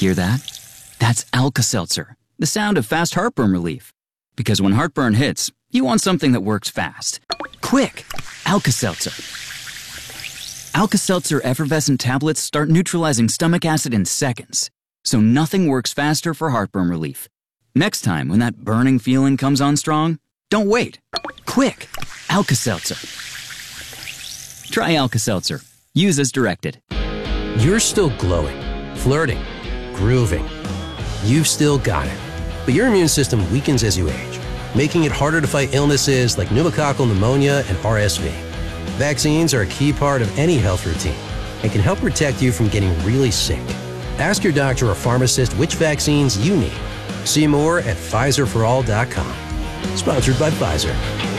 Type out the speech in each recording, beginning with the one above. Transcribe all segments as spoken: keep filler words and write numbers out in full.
Hear that? That's Alka-Seltzer, the sound of fast heartburn relief. Because when heartburn hits, you want something that works fast. Quick! Alka-Seltzer. Alka-Seltzer effervescent tablets start neutralizing stomach acid in seconds, so nothing works faster for heartburn relief. Next time when that burning feeling comes on strong, don't wait. Quick! Alka-Seltzer. Try Alka-Seltzer. Use as directed. You're still glowing, flirting, grooving. You've still got it. But your immune system weakens as you age, making it harder to fight illnesses like pneumococcal pneumonia and R S V. Vaccines are a key part of any health routine and can help protect you from getting really sick. Ask your doctor or pharmacist which vaccines you need. See more at Pfizer for all dot com. Sponsored by Pfizer.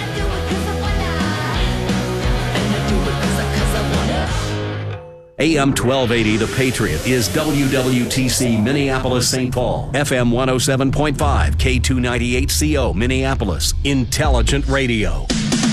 A M twelve eighty The Patriot is W W T C Minneapolis Saint Paul, F M one oh seven point five, K two ninety-eight C O Minneapolis, Intelligent Radio.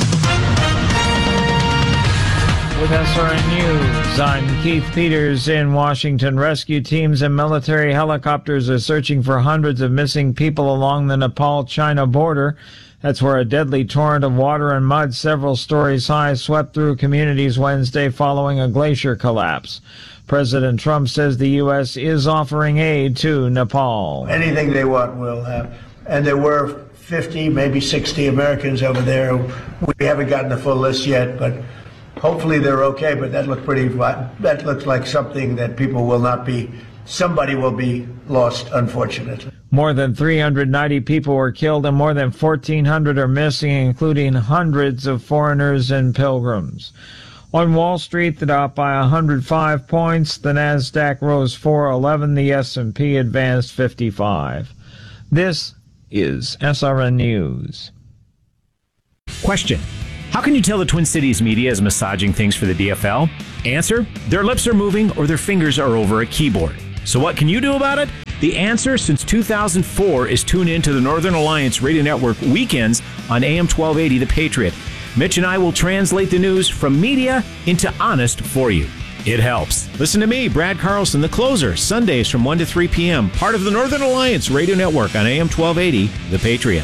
With S R N News, I'm Keith Peters in Washington. Rescue teams and military helicopters are searching for hundreds of missing people along the Nepal-China border. That's where a deadly torrent of water and mud several stories high swept through communities Wednesday following a glacier collapse. President Trump says the U S is offering aid to Nepal. Anything they want, we'll have. And there were fifty, maybe sixty Americans over there. We haven't gotten the full list yet, but hopefully they're okay. But that looked pretty, that looks like something that people will not be, somebody will be lost, unfortunately. More than three hundred ninety people were killed and more than fourteen hundred are missing, including hundreds of foreigners and pilgrims. On Wall Street, the Dow up by one hundred five points. The Nasdaq rose four eleven. The S and P advanced fifty-five. This is S R N News. Question: how can you tell the Twin Cities media is massaging things for the D F L? Answer: their lips are moving or their fingers are over a keyboard. So what can you do about it? The answer since two thousand four is tune in to the Northern Alliance Radio Network weekends on A M twelve eighty The Patriot. Mitch and I will translate the news from media into honest for you. It helps. Listen to me, Brad Carlson, the closer, Sundays from one to three p.m., part of the Northern Alliance Radio Network on A M twelve eighty The Patriot.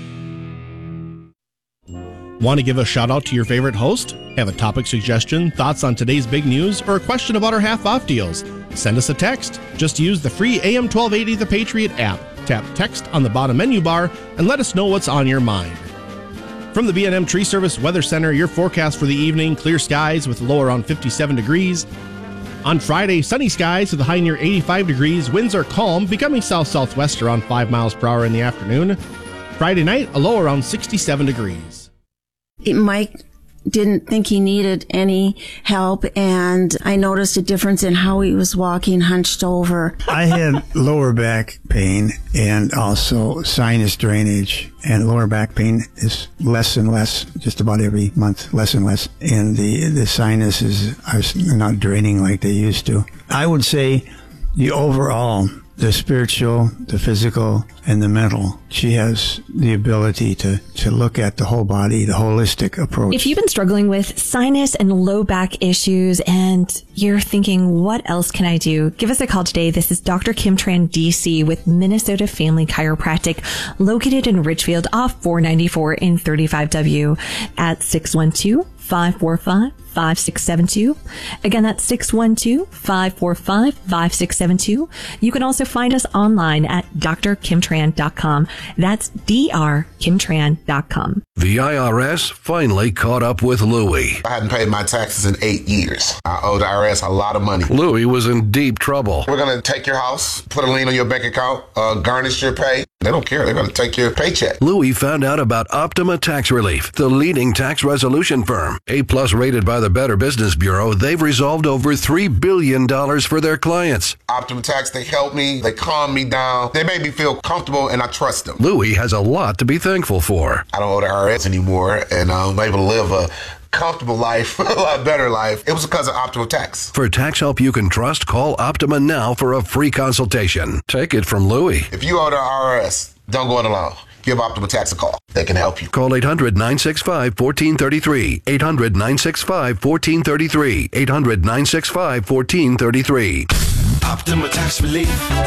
Want to give a shout out to your favorite host? Have a topic suggestion, thoughts on today's big news, or a question about our half-off deals? Send us a text. Just use the free A M twelve eighty The Patriot app. Tap text on the bottom menu bar and let us know what's on your mind. From the B and M Tree Service Weather Center, your forecast for the evening: clear skies with a low around fifty-seven degrees. On Friday, sunny skies with a high near eighty-five degrees. Winds are calm, becoming south-southwest around five miles per hour in the afternoon. Friday night, a low around sixty-seven degrees. Mike didn't think he needed any help, and I noticed a difference in how he was walking hunched over. I had lower back pain and also sinus drainage, and lower back pain is less and less, just about every month, less and less, and the, the sinuses are not draining like they used to. I would say the overall, the spiritual, the physical, and the mental. She has the ability to, to look at the whole body, the holistic approach. If you've been struggling with sinus and low back issues and you're thinking, what else can I do? Give us a call today. This is Doctor Kim Tran, D C, with Minnesota Family Chiropractic, located in Richfield off four ninety-four in thirty-five W at six one two, five four five, five six seven two. Again, that's six one two, five four five, five six seven two. You can also find us online at d r kim tran dot com. That's d r kim tran dot com. The I R S finally caught up with Louie. I hadn't paid my taxes in eight years. I owed the I R S a lot of money. Louie was in deep trouble. We're going to take your house, put a lien on your bank account, uh, garnish your pay. They don't care. They're going to take your paycheck. Louie found out about Optima Tax Relief, the leading tax resolution firm. A-plus rated by the Better Business Bureau, they've resolved over three billion dollars for their clients. Optima Tax, they helped me. They calmed me down. They made me feel comfortable, and I trust them. Louie has a lot to be thankful for. I don't owe the I R S anymore, and I'm able to live a comfortable life, a lot better life. It was because of Optima Tax. For tax help you can trust, call Optima now for a free consultation. Take it from Louie. If you owe the I R S, don't go it alone. Give Optima Tax a call. They can help you. Call eight hundred, nine six five, one four three three. eight hundred, nine six five, one four three three. eight hundred, nine six five, one four three three. Optima Tax Relief.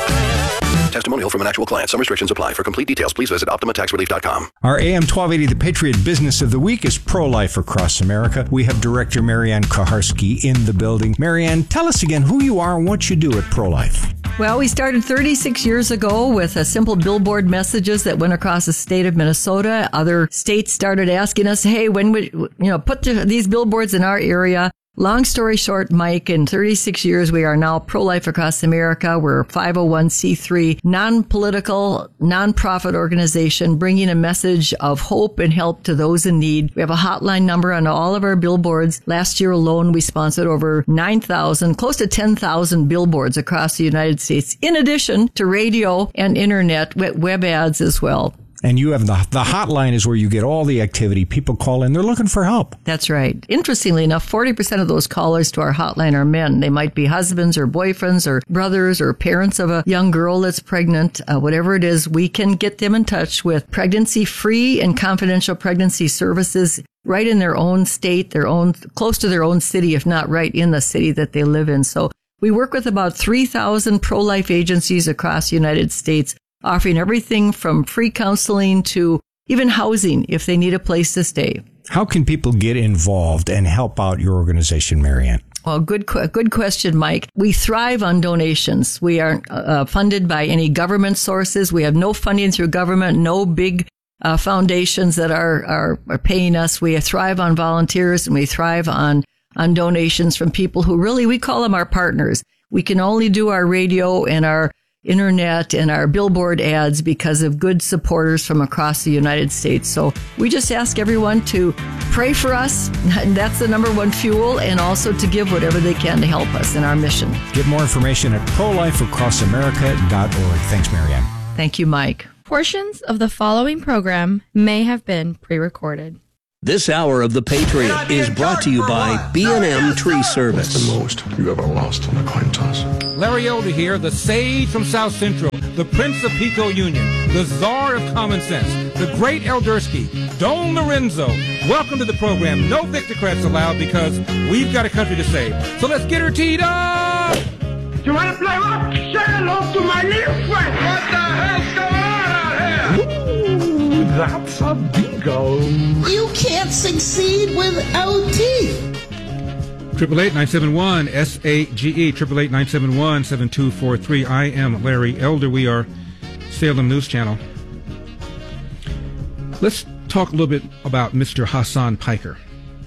Testimonial from an actual client. Some restrictions apply. For complete details, please visit Optima Tax Relief dot com. Our A M twelve eighty The Patriot Business of the Week is pro-life across America. We have Director Marianne Koharski in the building. Marianne, tell us again who you are and what you do at Pro-Life. Well, we started thirty-six years ago with a simple billboard messages that went across the state of Minnesota. Other states started asking us, hey, when would, you know, put the, these billboards in our area. Long story short, Mike, in thirty-six years, we are now pro-life across America. We're a five oh one c three, non-political, non-profit organization bringing a message of hope and help to those in need. We have a hotline number on all of our billboards. Last year alone, we sponsored over nine thousand, close to ten thousand billboards across the United States, in addition to radio and internet web ads as well. And you have the the hotline is where you get all the activity. People call in. They're looking for help. That's right. Interestingly enough, forty percent of those callers to our hotline are men. They might be husbands or boyfriends or brothers or parents of a young girl that's pregnant. Uh, whatever it is, we can get them in touch with pregnancy-free and confidential pregnancy services right in their own state, their own, close to their own city, if not right in the city that they live in. So we work with about three thousand pro-life agencies across the United States, offering everything from free counseling to even housing if they need a place to stay. How can people get involved and help out your organization, Marianne? Well, good good question, Mike. We thrive on donations. We aren't uh, funded by any government sources. We have no funding through government, no big uh, foundations that are, are, are paying us. We thrive on volunteers, and we thrive on, on donations from people who really, we call them our partners. We can only do our radio and our internet and our billboard ads because of good supporters from across the United States. So we just ask everyone to pray for us. That's the number one fuel, and also to give whatever they can to help us in our mission. Get more information at pro life across america dot org. Thanks, Marianne. Thank you, Mike. Portions of the following program may have been pre-recorded. This hour of The Patriot is brought to you by B and M Tree Service. What's the most you ever lost on a coin toss? Larry Elder here, the sage from South Central, the Prince of Pico Union, the czar of common sense, the great Eldersky, Don Lorenzo. Welcome to the program. No Victocrats allowed because we've got a country to save. So let's get her teed up! You want to play rock? Say hello to my little friend. What the hell's going on out here? Ooh, that's a bingo. You can't succeed without teeth. Triple eight nine seven one S A G E. Triple eight nine seven one seven two four three. I am Larry Elder. We are Salem News Channel. Let's talk a little bit about Mister Hassan Piker.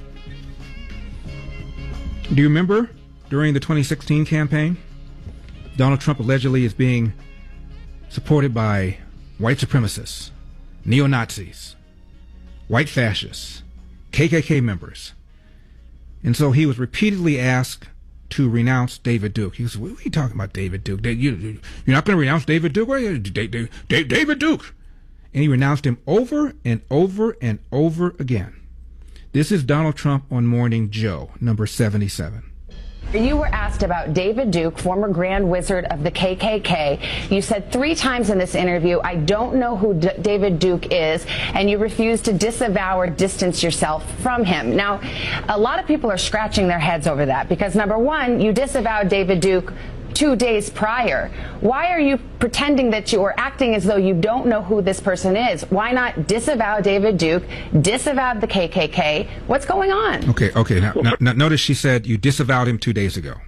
Do you remember during the twenty sixteen campaign, Donald Trump allegedly is being supported by white supremacists, neo-Nazis, white fascists, K K K members. And so he was repeatedly asked to renounce David Duke. He was, what are you talking about, David Duke? You, you're not going to renounce David Duke? David Duke! And he renounced him over and over and over again. This is Donald Trump on Morning Joe, number seventy-seven. You were asked about David Duke, former Grand Wizard of the K K K. You said three times in this interview, I don't know who D- David Duke is, and you refused to disavow or distance yourself from him. Now, a lot of people are scratching their heads over that because, number one, you disavowed David Duke two days prior. Why are you pretending that you are acting as though you don't know who this person is? Why not disavow David Duke, disavow the K K K? What's going on? Okay, okay. Now, now, now notice she said you disavowed him two days ago.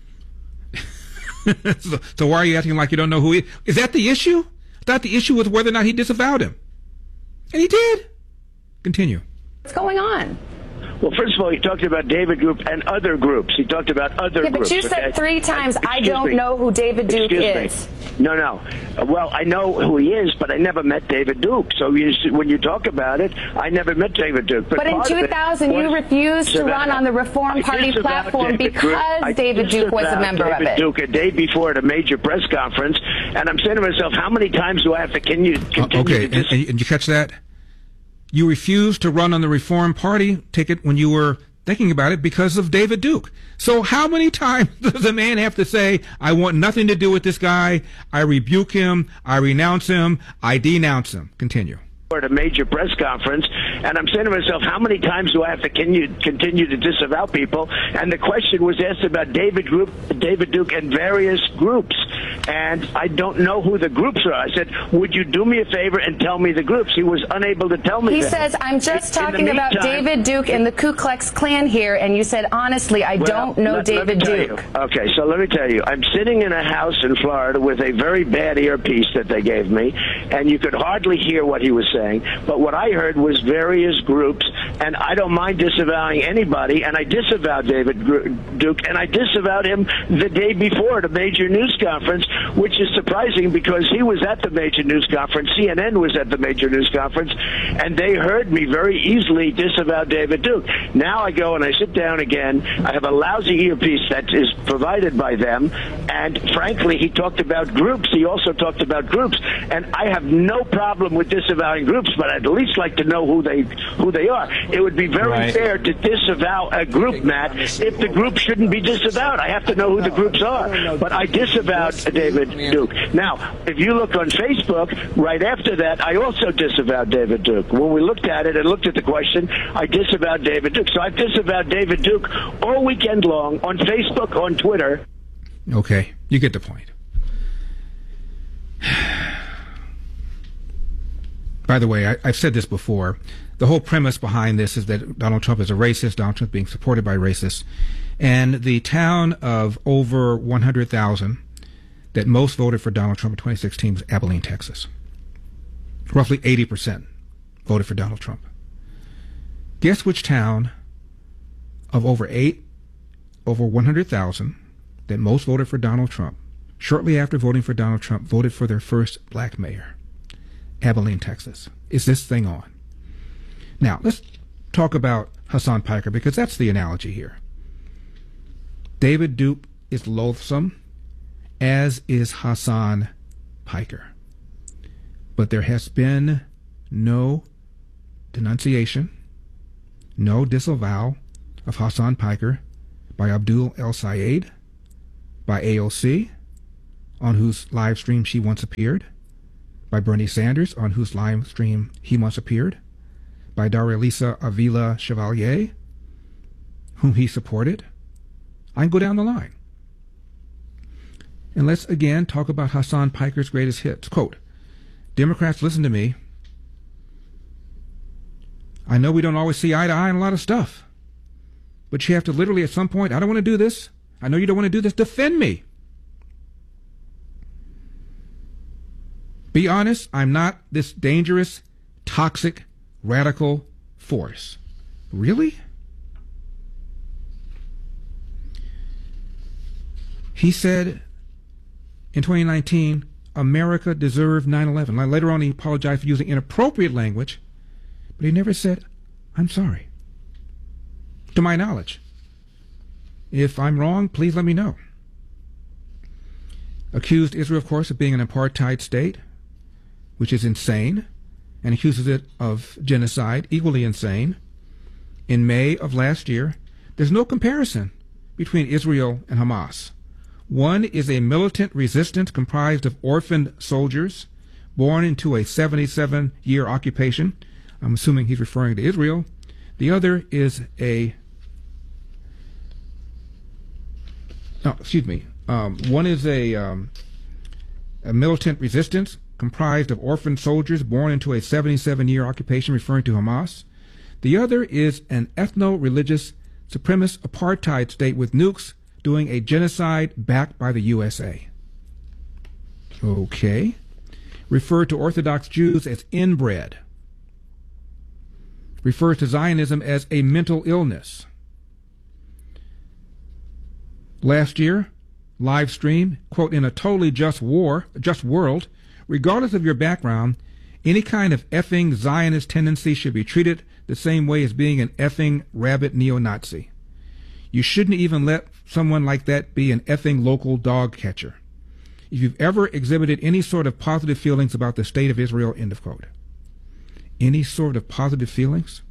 so, so why are you acting like you don't know who he is? Is that the issue? I thought the issue was whether or not he disavowed him. And he did. Continue. What's going on? Well, first of all, he talked about David Group and other groups. He talked about other yeah, groups. But you okay? said three times, Excuse I don't me. know who David Duke Excuse is. Me. No, no. Uh, well, I know who he is, but I never met David Duke. So you, when you talk about it, I never met David Duke. But, but in two thousand, you refused to run on the Reform Party platform David because Duke. David Duke was a member David of it. Duke a day before at a major press conference, and I'm saying to myself, how many times do I have to continue, continue uh, okay, to dis- and, and you catch that? You refused to run on the Reform Party ticket when you were thinking about it because of David Duke. So how many times does a man have to say, I want nothing to do with this guy, I rebuke him, I renounce him, I denounce him? Continue. at a major press conference, and I'm saying to myself, how many times do I have to continue, continue to disavow people? And the question was asked about David Group, David Duke and various groups, and I don't know who the groups are. I said, would you do me a favor and tell me the groups? He was unable to tell me He that. says, I'm just In- in talking the about meantime- David Duke and the Ku Klux Klan here, and you said, honestly, I Well, don't know let- let me David tell Duke. you. Okay, so let me tell you. I'm sitting in a house in Florida with a very bad earpiece that they gave me, and you could hardly hear what he was saying. But what I heard was various groups, and I don't mind disavowing anybody, and I disavowed David Gr- Duke, and I disavowed him the day before at a major news conference, which is surprising because he was at the major news conference. C N N was at the major news conference, and they heard me very easily disavow David Duke. Now I go and I sit down again. I have a lousy earpiece that is provided by them, and frankly, he talked about groups. He also talked about groups, and I have no problem with disavowing groups, but I'd at least like to know who they who they are. It would be very Right. fair to disavow a group, Matt, if the group shouldn't be disavowed. I have to know who the groups are. But I disavowed David Duke. Now, if you look on Facebook, right after that, I also disavowed David Duke. When we looked at it and looked at the question, I disavowed David Duke. So I've disavowed David Duke all weekend long on Facebook, on Twitter. Okay, you get the point. By the way, I, I've said this before. The whole premise behind this is that Donald Trump is a racist, Donald Trump being supported by racists. And the town of over one hundred thousand that most voted for Donald Trump in twenty sixteen was Abilene, Texas. Roughly eighty percent voted for Donald Trump. Guess which town of over eight, over one hundred thousand that most voted for Donald Trump, shortly after voting for Donald Trump, voted for their first black mayor? Abilene, Texas. Is this thing on? Now, let's talk about Hasan Piker, because that's the analogy here. David Duke is loathsome, as is Hasan Piker. But there has been no denunciation, no disavowal of Hasan Piker by Abdul El Sayed, by A O C, on whose live stream she once appeared, by Bernie Sanders, on whose live stream he once appeared, by Darelisa Avila Chevalier, whom he supported. I can go down the line. And let's again talk about Hasan Piker's greatest hits. Quote, Democrats, listen to me. I know we don't always see eye to eye on a lot of stuff, but you have to literally at some point, I don't want to do this. I know you don't want to do this. Defend me. Be honest, I'm not this dangerous, toxic, radical force. Really? He said in twenty nineteen, America deserved nine eleven. Later on, he apologized for using inappropriate language, but he never said, I'm sorry. To my knowledge. If I'm wrong, please let me know. Accused Israel, of course, of being an apartheid state, which is insane, and accuses it of genocide, equally insane. In May of last year, there's no comparison between Israel and Hamas. One is a militant resistance comprised of orphaned soldiers born into a seventy-seven year occupation. I'm assuming he's referring to Israel. The other is a, no, excuse me. Um, one is a, um, a militant resistance comprised of orphaned soldiers born into a seventy-seven year occupation, referring to Hamas. The other is an ethno-religious supremacist apartheid state with nukes doing a genocide backed by the U S A. Okay. Refer to Orthodox Jews as inbred. Refers to Zionism as a mental illness. Last year, live stream, quote, in a totally just war, just world, regardless of your background, any kind of effing Zionist tendency should be treated the same way as being an effing rabid neo-Nazi. You shouldn't even let someone like that be an effing local dog catcher. If you've ever exhibited any sort of positive feelings about the state of Israel, end of quote. Any sort of positive feelings?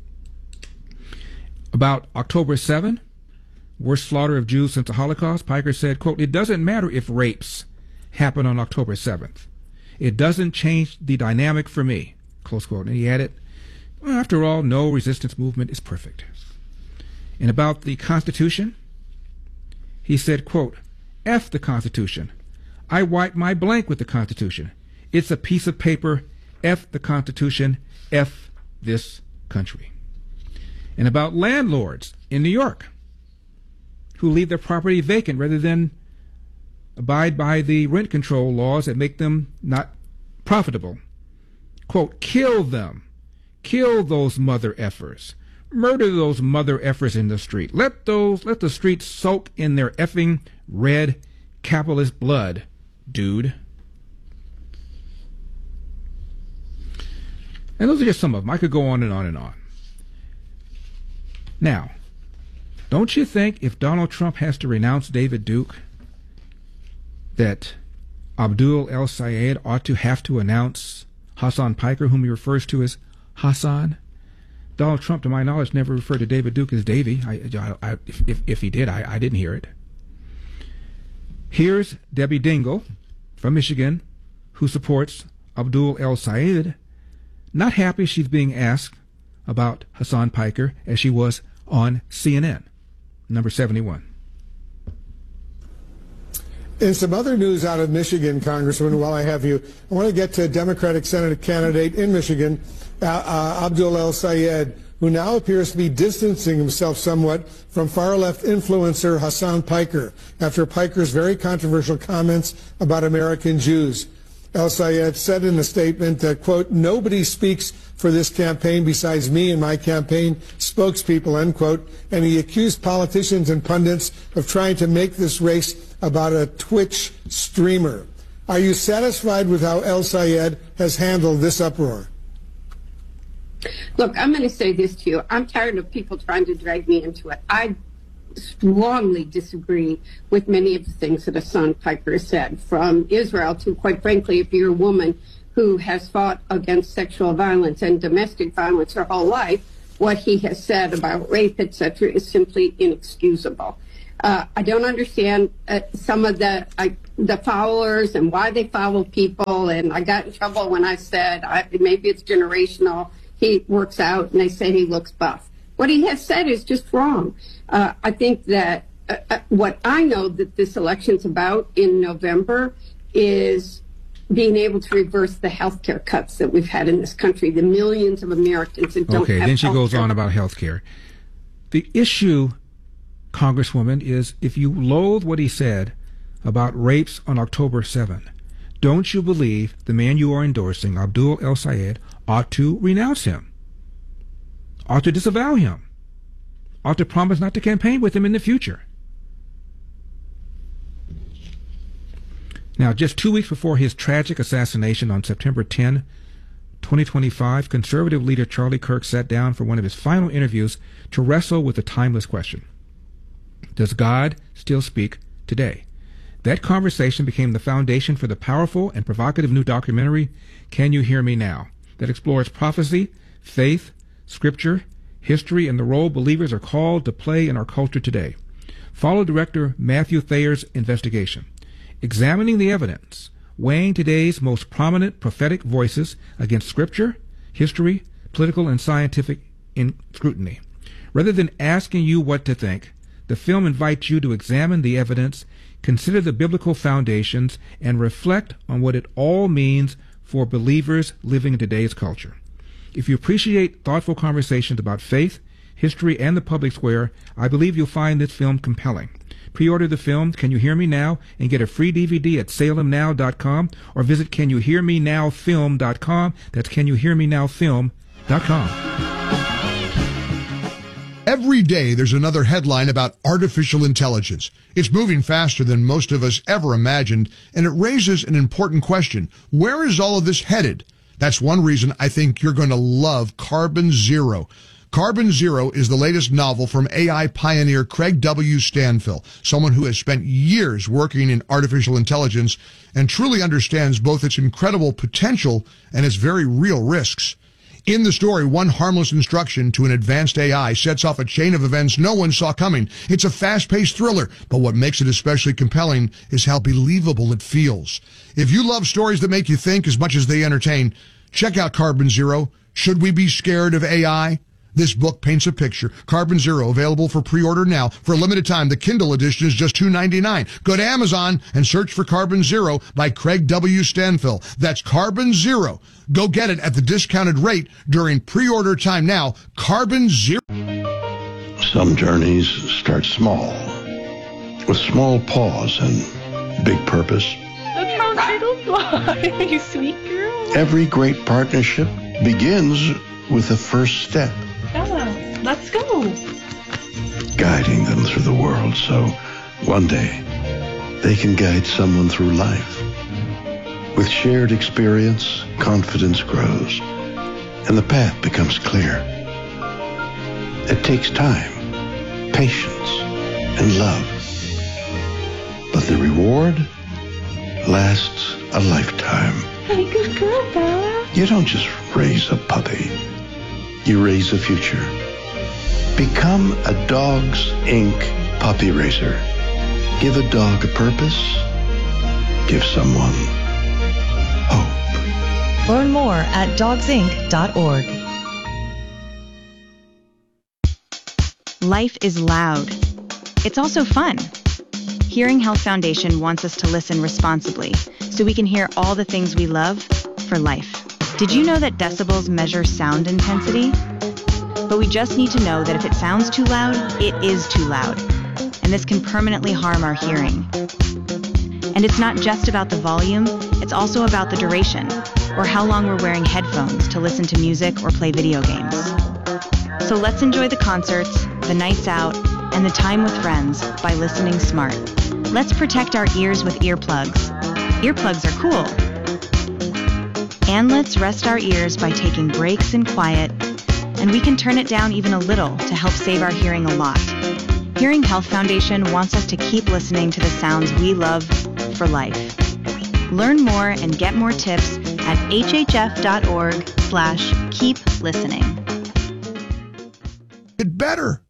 About October seventh, worst slaughter of Jews since the Holocaust, Piker said, quote, it doesn't matter if rapes happen on October seventh. It doesn't change the dynamic for me, close quote. And he added, well, after all, no resistance movement is perfect. And about the Constitution, he said, quote, F the Constitution. I wipe my blank with the Constitution. It's a piece of paper. F the Constitution. F this country. And about landlords in New York who leave their property vacant rather than abide by the rent control laws that make them not profitable. Quote, kill them. Kill those mother effers. Murder those mother effers in the street. Let those, let the streets soak in their effing red capitalist blood, dude. And those are just some of them. I could go on and on and on. Now, don't you think if Donald Trump has to renounce David Duke, that Abdul El Sayed ought to have to announce Hassan Piker, whom he refers to as Hassan? Donald Trump, to my knowledge, never referred to David Duke as Davy. I, I, I, if, if, if he did, I, I didn't hear it. Here's Debbie Dingell from Michigan, who supports Abdul El Sayed, not happy she's being asked about Hassan Piker as she was on C N N. Number seventy-one. In some other news out of Michigan, Congressman, while I have you, I want to get to Democratic Senate candidate in Michigan, uh, uh, Abdul El Sayed, who now appears to be distancing himself somewhat from far-left influencer Hassan Piker after Piker's very controversial comments about American Jews. El Sayed said in a statement that, quote, nobody speaks for this campaign besides me and my campaign spokespeople, end quote, and he accused politicians and pundits of trying to make this race about a Twitch streamer. Are you satisfied with how El Sayed has handled this uproar? Look, I'm going to say this to you. I'm tired of people trying to drag me into it. I strongly disagree with many of the things that Hassan Piker has said, from Israel to, quite frankly, if you're a woman who has fought against sexual violence and domestic violence her whole life, what he has said about rape, et cetera, is simply inexcusable. Uh, I don't understand uh, some of the uh, the followers and why they follow people, and I got in trouble when I said I, maybe it's generational. He works out, and they say he looks buff. What he has said is just wrong. Uh, I think that uh, uh, what I know that this election's about in November is being able to reverse the health care cuts that we've had in this country, the millions of Americans that don't okay, have then she goes healthcare. on about health care. The issue, Congresswoman, is if you loathe what he said about rapes on October seventh, don't you believe the man you are endorsing, Abdul El Sayed, ought to renounce him, ought to disavow him, ought to promise not to campaign with him in the future? Now, just two weeks before his tragic assassination on September tenth, twenty twenty-five, conservative leader Charlie Kirk sat down for one of his final interviews to wrestle with the timeless question: does God still speak today? That conversation became the foundation for the powerful and provocative new documentary, Can You Hear Me Now?, that explores prophecy, faith, scripture, history, and the role believers are called to play in our culture today. Follow director Matthew Thayer's investigation, examining the evidence, weighing today's most prominent prophetic voices against scripture, history, political, and scientific in scrutiny. Rather than asking you what to think, the film invites you to examine the evidence, consider the biblical foundations, and reflect on what it all means for believers living in today's culture. If you appreciate thoughtful conversations about faith, history, and the public square, I believe you'll find this film compelling. Pre-order the film, Can You Hear Me Now?, and get a free D V D at salem now dot com, or visit can you hear me now film dot com. That's can you hear me now film dot com. Every day there's another headline about artificial intelligence. It's moving faster than most of us ever imagined, and it raises an important question. Where is all of this headed? That's one reason I think you're going to love Carbon Zero. Carbon Zero is the latest novel from A I pioneer Craig W. Stanfill, someone who has spent years working in artificial intelligence and truly understands both its incredible potential and its very real risks. In the story, one harmless instruction to an advanced A I sets off a chain of events no one saw coming. It's a fast-paced thriller, but what makes it especially compelling is how believable it feels. If you love stories that make you think as much as they entertain, Check out Carbon Zero. Should we be scared of A I? This book paints a picture. Carbon Zero, available for pre-order now. For a limited time, the Kindle edition is just two dollars and ninety-nine cents. Go to Amazon and search for Carbon Zero by Craig W. Stanfill. That's Carbon Zero. Go get it at the discounted rate during pre-order time now. Carbon Zero. Some journeys start small, with small pause and big purpose. Look how little you are, you sweet girl. Every great partnership begins with the first step. Bella, let's go. Guiding them through the world so one day they can guide someone through life. With shared experience, confidence grows, and the path becomes clear. It takes time, patience, and love. But the reward lasts a lifetime. Hey, good girl, Bella. You don't just raise a puppy. You raise a future. Become a Dogs Incorporated puppy raiser. Give a dog a purpose. Give someone hope. Learn more at dogs inc dot org. Life is loud. It's also fun. Hearing Health Foundation wants us to listen responsibly so we can hear all the things we love for life. Did you know that decibels measure sound intensity? But we just need to know that if it sounds too loud, it is too loud. And this can permanently harm our hearing. And it's not just about the volume, it's also about the duration, or how long we're wearing headphones to listen to music or play video games. So let's enjoy the concerts, the nights out, and the time with friends by listening smart. Let's protect our ears with earplugs. Earplugs are cool. And let's rest our ears by taking breaks in quiet, and we can turn it down even a little to help save our hearing a lot. Hearing Health Foundation wants us to keep listening to the sounds we love for life. Learn more and get more tips at hhf.org slash keep listening. It better.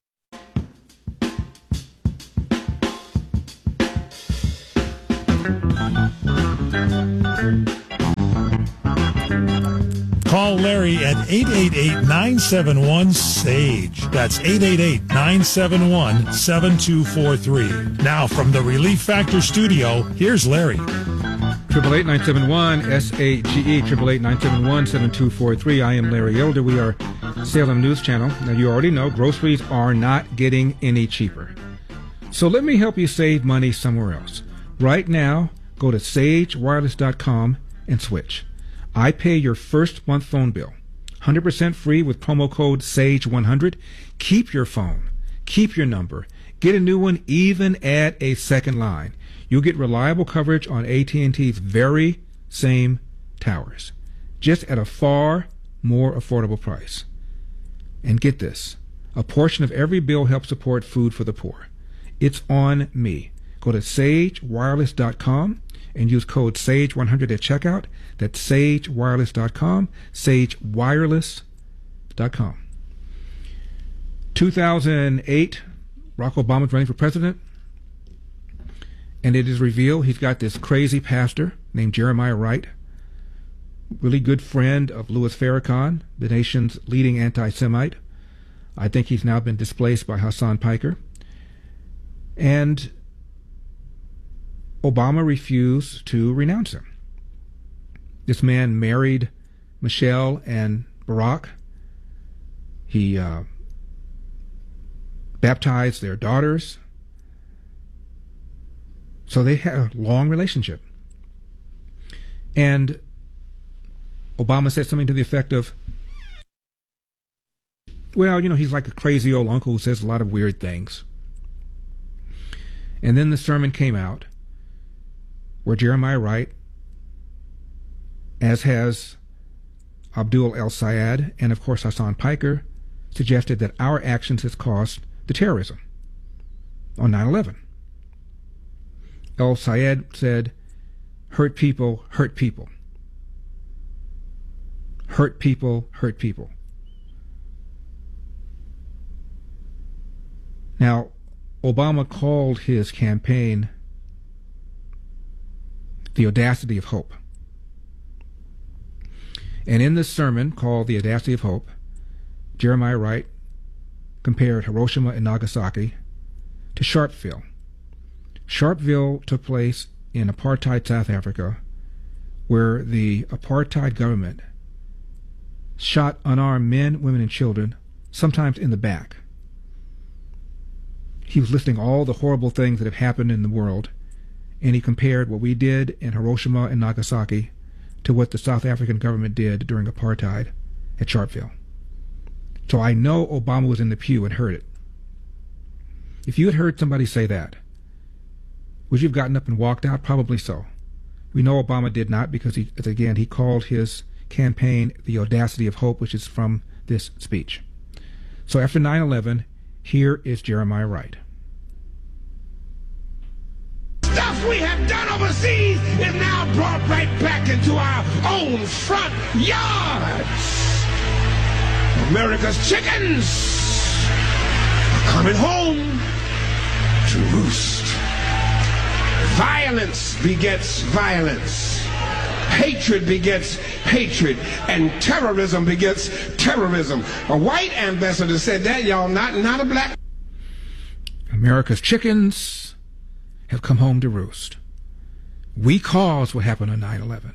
Call Larry at eight eight eight, nine seven one, S A G E. That's eight eight eight, nine seven one, seven two four three. Now from the Relief Factor studio, here's Larry. Triple eight nine seven one S A G E, triple eight nine seven one seven two four three. I am Larry Elder. We are Salem News Channel. Now you already know groceries are not getting any cheaper. So let me help you save money somewhere else. Right now, go to sage wireless dot com and switch. I pay your first month phone bill. one hundred percent free with promo code sage one hundred. Keep your phone. Keep your number. Get a new one, even add a second line. You'll get reliable coverage on A T and T's very same towers, just at a far more affordable price. And get this, a portion of every bill helps support food for the poor. It's on me. Go to sage wireless dot com and use code sage one hundred at checkout. That's sage wireless dot com, sage wireless dot com. two thousand eight, Barack Obama's running for president, and it is revealed he's got this crazy pastor named Jeremiah Wright, really good friend of Louis Farrakhan, the nation's leading anti-Semite. I think he's now been displaced by Hassan Piker. And Obama refused to renounce him. This man married Michelle and Barack. He uh, baptized their daughters. So they had a long relationship. And Obama said something to the effect of, well, you know, he's like a crazy old uncle who says a lot of weird things. And then the sermon came out where Jeremiah Wright, as has Abdul El-Sayed and, of course, Hassan Piker, suggested that our actions has caused the terrorism on nine eleven. El-Sayed said, hurt people, hurt people. Hurt people, hurt people. Now, Obama called his campaign the audacity of hope. And in this sermon called The Audacity of Hope, Jeremiah Wright compared Hiroshima and Nagasaki to Sharpeville. Sharpeville took place in apartheid South Africa, where the apartheid government shot unarmed men, women, and children, sometimes in the back. He was listing all the horrible things that have happened in the world, and he compared what we did in Hiroshima and Nagasaki to what the South African government did during apartheid at Sharpeville. So I know Obama was in the pew and heard it. If you had heard somebody say that, would you have gotten up and walked out? Probably so. We know Obama did not, because he, again, he called his campaign The Audacity of Hope, which is from this speech. So after nine eleven, here is Jeremiah Wright. Stuff we have done overseas is now brought right back into our own front yards. America's chickens are coming home to roost. Violence begets violence. Hatred begets hatred. And terrorism begets terrorism. A white ambassador said that, y'all, not, not a black. America's chickens have come home to roost. We caused what happened on nine eleven.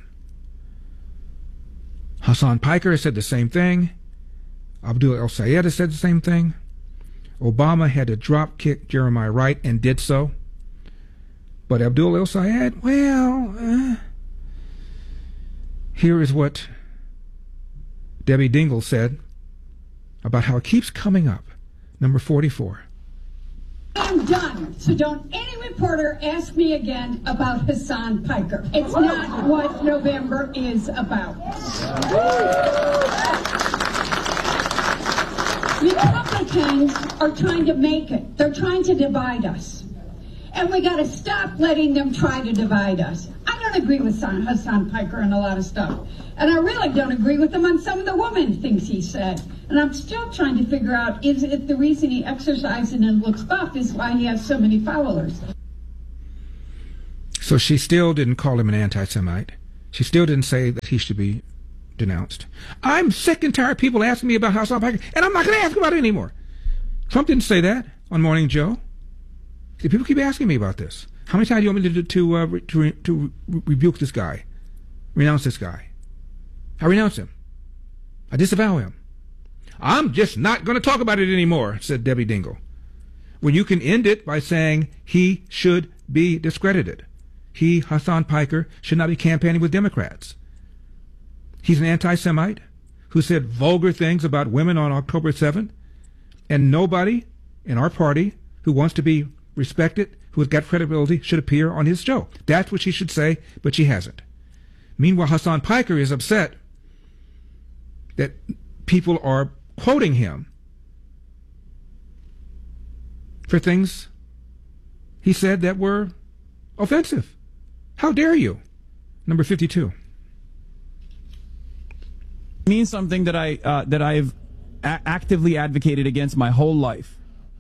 Hassan Piker has said the same thing. Abdul El-Sayed has said the same thing. Obama had to drop kick Jeremiah Wright and did so. But Abdul El-Sayed, well, uh, here is what Debbie Dingell said about how it keeps coming up. Number forty-four. I'm done. So don't any reporter ask me again about Hassan Piker. It's not what November is about. Republicans are trying to make it. They're trying to divide us. And we got to stop letting them try to divide us. I don't agree with Hassan Piker on a lot of stuff. And I really don't agree with him on some of the woman things he said. And I'm still trying to figure out, is it the reason he exercises and looks buff is why he has so many followers? So she still didn't call him an anti-Semite. She still didn't say that he should be denounced. I'm sick and tired of people asking me about Hassan Piker, and I'm not going to ask about it anymore. Trump didn't say that on Morning Joe. See, people keep asking me about this. How many times do you want me to to uh, to, to re- rebuke this guy, renounce this guy? I renounce him. I disavow him. I'm just not going to talk about it anymore, said Debbie Dingell. When you can end it by saying he should be discredited. He, Hassan Piker, should not be campaigning with Democrats. He's an anti-Semite who said vulgar things about women on October seventh, and nobody in our party who wants to be respected, who has got credibility, should appear on his show. That's what she should say, but she hasn't. Meanwhile, Hassan Piker is upset that people are quoting him for things he said that were offensive. How dare you? Number fifty-two. Means something that I uh, that I've a- actively advocated against my whole life.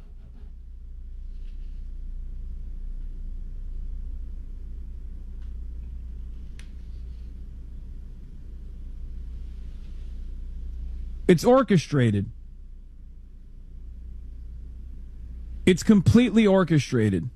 It's orchestrated. It's completely orchestrated.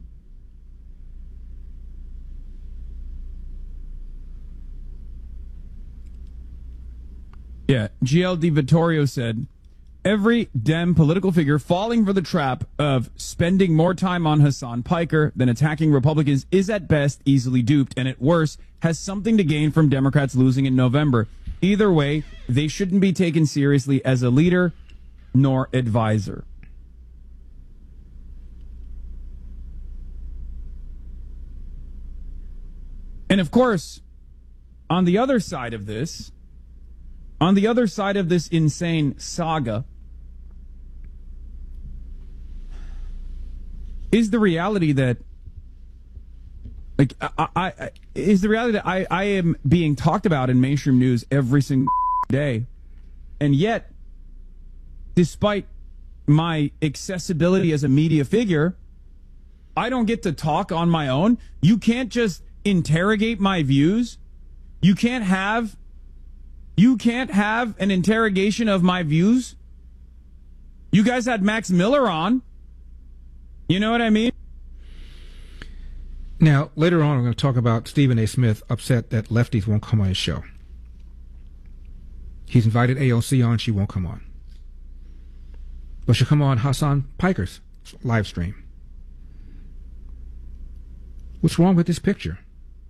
Yeah, G L D Vittorio said, every Dem political figure falling for the trap of spending more time on Hassan Piker than attacking Republicans is at best easily duped, and at worst has something to gain from Democrats losing in November. Either way, they shouldn't be taken seriously as a leader nor advisor. And of course, on the other side of this, on the other side of this insane saga, is the reality that, like, I, I is the reality that I, I am being talked about in mainstream news every single day, and yet, despite my accessibility as a media figure, I don't get to talk on my own. You can't just interrogate my views. You can't have You can't have an interrogation of my views? You guys had Max Miller on. You know what I mean? Now, later on, I'm going to talk about Stephen A. Smith upset that lefties won't come on his show. He's invited A O C on, she won't come on. But she'll come on Hassan Piker's live stream. What's wrong with this picture?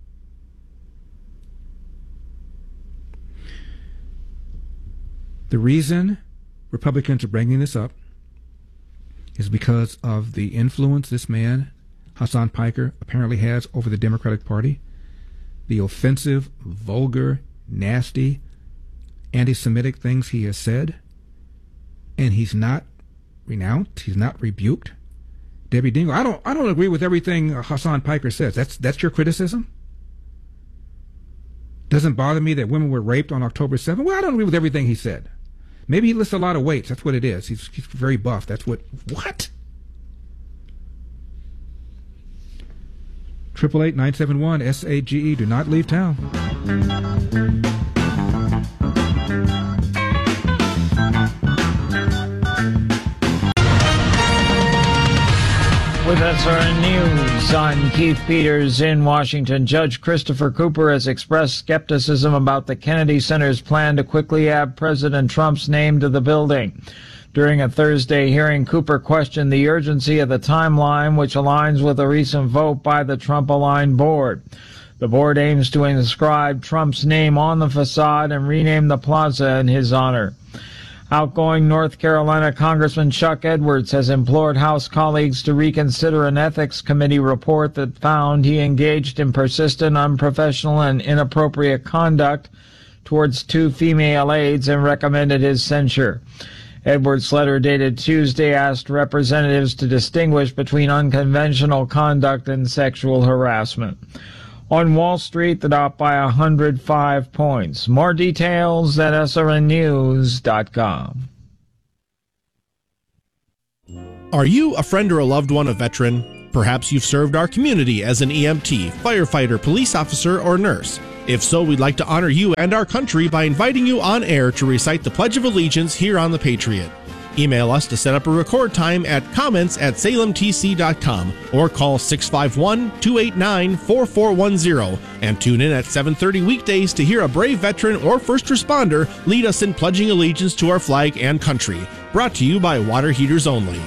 The reason Republicans are bringing this up is because of the influence this man, Hassan Piker, apparently has over the Democratic Party, the offensive, vulgar, nasty, anti-Semitic things he has said, and he's not renounced, he's not rebuked. Debbie Dingell, I don't, I don't agree with everything Hassan Piker says. That's that's your criticism? Doesn't bother me that women were raped on October seventh? Well, I don't agree with everything he said. Maybe he lifts a lot of weights. That's what it is. He's, he's very buff. That's what... What? eight eight eight, nine seven one, S A G E. Do not leave town. With S R N News, I'm Keith Peters in Washington. Judge Christopher Cooper has expressed skepticism about the Kennedy Center's plan to quickly add President Trump's name to the building. During a Thursday hearing, Cooper questioned the urgency of the timeline, which aligns with a recent vote by the Trump-aligned board. The board aims to inscribe Trump's name on the facade and rename the plaza in his honor. Outgoing North Carolina Congressman Chuck Edwards has implored House colleagues to reconsider an ethics committee report that found he engaged in persistent, unprofessional, and inappropriate conduct towards two female aides and recommended his censure. Edwards' letter dated Tuesday asked representatives to distinguish between unconventional conduct and sexual harassment. On Wall Street, the Dow by one hundred five points. More details at S R N news dot com. Are you a friend or a loved one a veteran? Perhaps you've served our community as an E M T, firefighter, police officer, or nurse. If so, we'd like to honor you and our country by inviting you on air to recite the Pledge of Allegiance here on The Patriot. Email us to set up a record time at comments at salem t c dot com or call six five one, two eight nine, four four one zero and tune in at seven thirty weekdays to hear a brave veteran or first responder lead us in pledging allegiance to our flag and country. Brought to you by Water Heaters Only.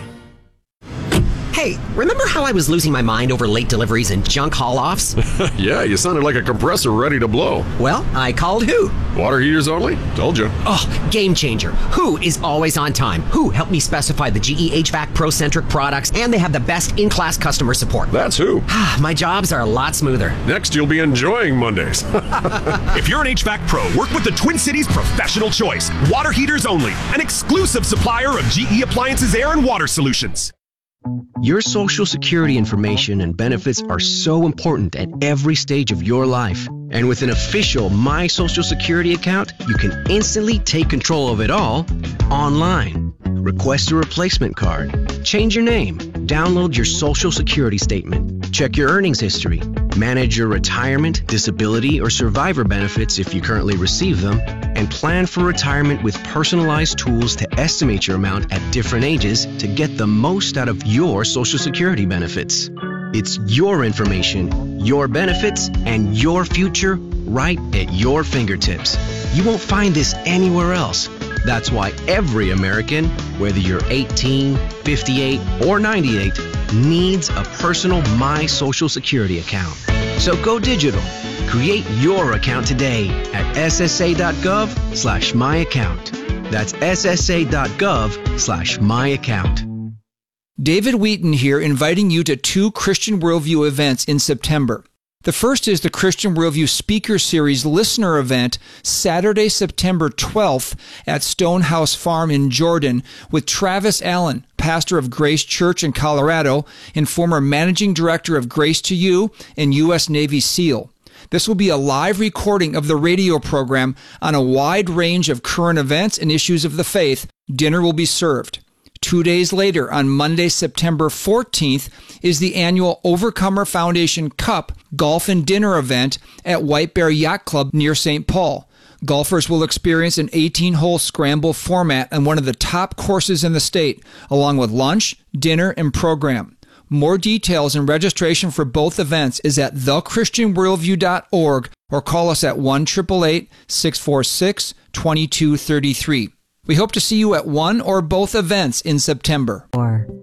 Hey, remember how I was losing my mind over late deliveries and junk haul-offs? Yeah, you sounded like a compressor ready to blow. Well, I called Who. Water Heaters Only? Told you. Oh, game changer. Who is always on time. Who helped me specify the G E H V A C Pro-centric products, and they have the best in-class customer support. That's Who. My jobs are a lot smoother. Next, you'll be enjoying Mondays. If you're an H V A C Pro, work with the Twin Cities Professional Choice. Water Heaters Only, an exclusive supplier of G E Appliances Air and Water Solutions. Your Social Security information and benefits are so important at every stage of your life. And with an official My Social Security account, you can instantly take control of it all online. Request a replacement card, change your name, download your Social Security statement, check your earnings history, manage your retirement, disability, or survivor benefits if you currently receive them, and plan for retirement with personalized tools to estimate your amount at different ages to get the most out of your Social Security benefits. It's your information, your benefits, and your future right at your fingertips. You won't find this anywhere else. That's why every American, whether you're eighteen, fifty-eight, or ninety-eight, needs a personal My Social Security account. So go digital. Create your account today at ssa.gov slash my account. That's ssa.gov slash my account. David Wheaton here, inviting you to two Christian Worldview events in September. The first is the Christian Worldview Speaker Series Listener Event, Saturday, September twelfth at Stonehouse Farm in Jordan with Travis Allen, pastor of Grace Church in Colorado and former managing director of Grace to You and U S Navy SEAL. This will be a live recording of the radio program on a wide range of current events and issues of the faith. Dinner will be served. Two days later, on Monday, September fourteenth, is the annual Overcomer Foundation Cup Golf and Dinner event at White Bear Yacht Club near Saint Paul. Golfers will experience an eighteen-hole scramble format on one of the top courses in the state, along with lunch, dinner, and program. More details and registration for both events is at the christian worldview dot org or call us at one eight eight eight, six four six, two two three three. We hope to see you at one or both events in September.